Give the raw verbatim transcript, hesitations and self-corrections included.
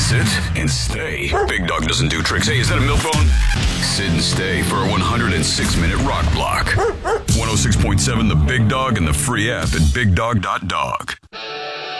Sit and stay. Big Dog doesn't do tricks. Hey, is that a milk phone? Sit and stay for a one hundred six minute rock block. one oh six point seven The Big Dog and the free app at big dog dot dog.